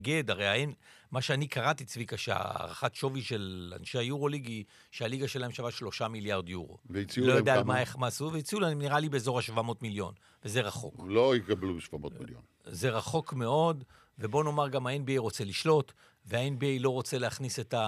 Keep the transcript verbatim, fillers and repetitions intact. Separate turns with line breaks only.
גד, הרי אין, מה שאני קראתי, צביקה, שהערכת שווי של אנשי היורוליג היא שהליגה שלהם שווה שלושה מיליארד יורו. לא יודע על מה איך מעשו, והציעו להם נראה לי באזור ה-שבע מאות מיליון, וזה רחוק.
לא יקבלו שבע מאות מיליון.
זה רחוק מאוד, ובוא נאמר גם ה-אן בי איי רוצה לשלוט, וה-אן בי איי לא רוצה להכניס את ה...